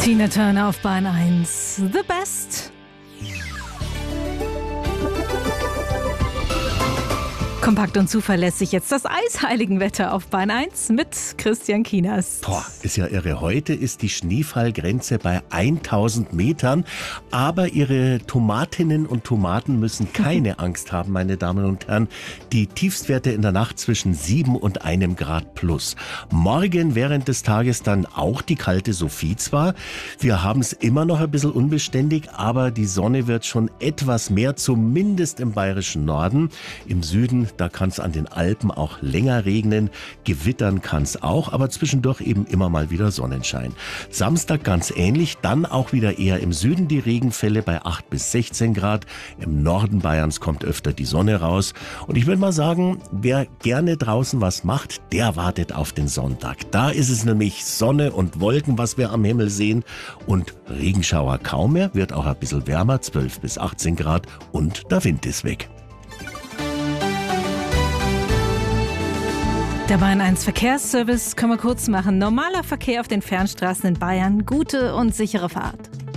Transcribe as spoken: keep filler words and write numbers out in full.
Tina Turner auf Bahn eins. The Best. Kompakt und zuverlässig jetzt das Eisheiligenwetter auf Bahn eins mit Christian Kienast. Boah, ist ja irre. Heute ist die Schneefallgrenze bei tausend Metern. Aber Ihre Tomatinnen und Tomaten müssen keine Angst haben, meine Damen und Herren. Die Tiefstwerte in der Nacht zwischen sieben und einem Grad plus. Morgen während des Tages dann auch die kalte Sophie zwar. Wir haben es immer noch ein bisschen unbeständig, aber die Sonne wird schon etwas mehr, zumindest im bayerischen Norden. Im Süden, da kann es an den Alpen auch länger regnen, gewittern kann es auch, aber zwischendurch eben immer mal wieder Sonnenschein. Samstag ganz ähnlich, dann auch wieder eher im Süden die Regenfälle bei acht bis sechzehn Grad. Im Norden Bayerns kommt öfter die Sonne raus. Und ich würde mal sagen, wer gerne draußen was macht, der wartet auf den Sonntag. Da ist es nämlich Sonne und Wolken, was wir am Himmel sehen. Und Regenschauer kaum mehr, wird auch ein bisschen wärmer, zwölf bis achtzehn Grad und der Wind ist weg. Der Bahn eins Verkehrsservice können wir kurz machen. Normaler Verkehr auf den Fernstraßen in Bayern. Gute und sichere Fahrt.